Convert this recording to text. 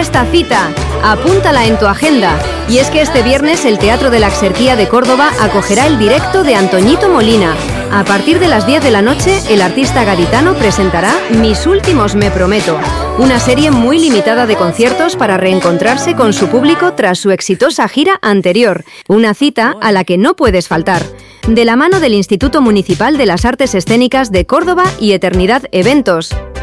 esta cita. Apúntala en tu agenda. Y es que este viernes el Teatro de la Axarquía de Córdoba acogerá el directo de Antoñito Molina. A partir de las 10 de la noche, el artista gaditano presentará Mis últimos me prometo, una serie muy limitada de conciertos para reencontrarse con su público tras su exitosa gira anterior. Una cita a la que no puedes faltar. De la mano del Instituto Municipal de las Artes Escénicas de Córdoba y Eternidad Eventos.